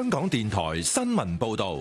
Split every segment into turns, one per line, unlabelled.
香港電台新聞報道。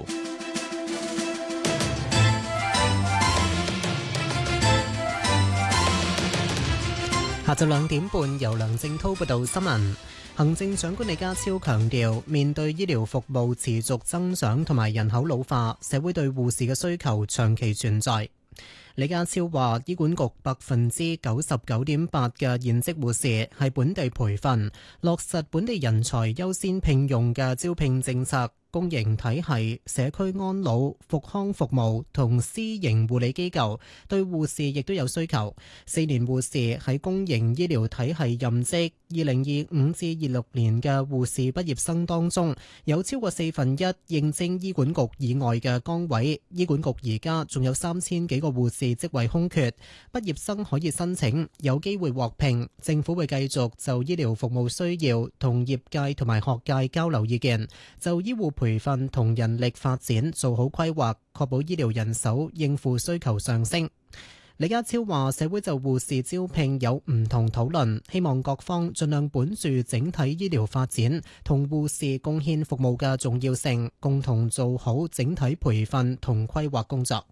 下晝2點半，由梁正滔報道新聞。行政長官李家超強調，面對醫療服務持續增長同埋人口老化，社會對護士嘅需求長期存在。李家超話，醫管局99.8%嘅現職護士係本地培訓，落實本地人才優先聘用嘅招聘政策。公營體系、社區安老、復康服務同私營護理機構對護士亦都有需求。4年護士喺公營醫療體系任職，2025至26年嘅護士畢業生當中，有超過1/4應徵醫管局以外嘅崗位。醫管局而家仲有3000幾個護士職位空缺，畢業生可以申請，有機會獲聘。政府會繼續就醫療服務需要同業界同埋學界交流意見，就醫護培訓同人力發展做好規劃，確保醫療人手應付需求上升。李家超話，社會就護士招聘有唔同討論，希望各方盡量本住整體醫療發展同護士貢獻服務嘅重要性，共同做好整體培訓同規劃工作。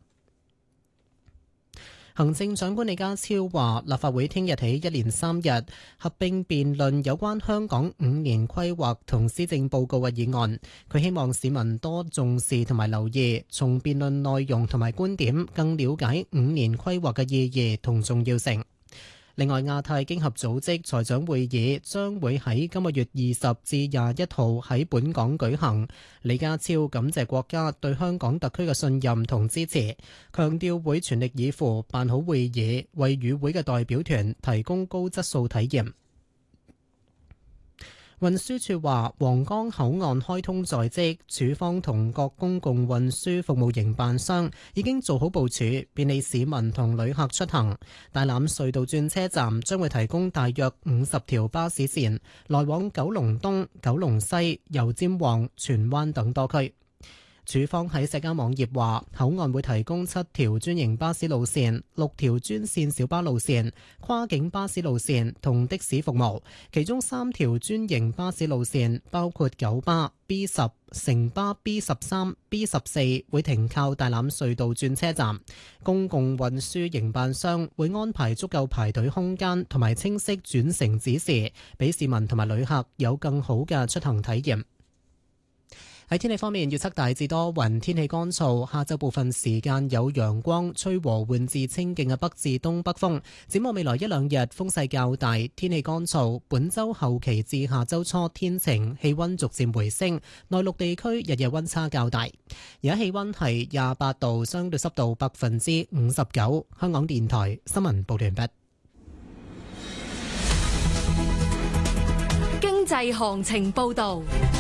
行政長官李家超話，立法會聽日起1連3日合併辯論有關香港5年規劃同施政報告嘅議案。佢希望市民多重視同埋留意，從辯論內容同埋觀點更了解5年規劃嘅意義同重要性。另外，亞太經合組織財長會議將會喺今個月20至21號喺本港舉行。李家超感謝國家對香港特區嘅信任同支持，強調會全力以赴辦好會議，為與會嘅代表團提供高質素體驗。運輸署話，皇崗口岸開通在即，署方同各公共運輸服務營辦商已經做好部署，便利市民同旅客出行。大欖隧道轉車站將會提供大約50條巴士線，來往九龍東、九龍西、油尖旺、荃灣等多區。署方喺社交網頁話，口岸會提供7條專營巴士路線、6條專線小巴路線、跨境巴士路線同的士服務，其中3條專營巴士路線包括九巴、B10、城巴 B13、B14 會停靠大欖隧道轉車站。公共運輸營辦商會安排足夠排隊空間同埋清晰轉乘指示，俾市民同埋旅客有更好嘅出行體驗。喺天氣方面，預測大致多雲，天氣乾燥，下晝部分時間有陽光，吹和緩至清勁嘅北至東北風。展望未來1-2日，風勢較大，天氣乾燥。本週後期至下週初天晴，氣溫逐漸回升。內陸地區日夜溫差較大。而家氣溫係28度，相對濕度59%。香港電台新聞報道完畢。
經濟行情報道。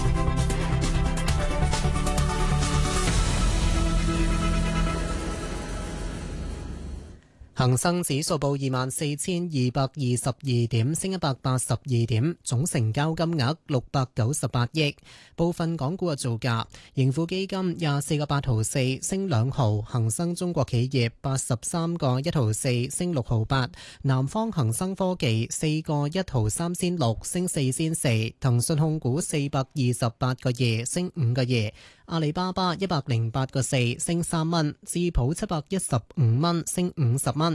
恒生指數報24,222點，升182點，總成交金額698億。部分港股嘅造價：盈富基金24個8毫4，升2毫；恒生中國企業83個1毫4，升6毫8；南方恒生科技4個1毫3仙6，升4仙4；騰訊控股428個2，升5個2；阿里巴巴108個4，升3蚊；智普715蚊，升50蚊。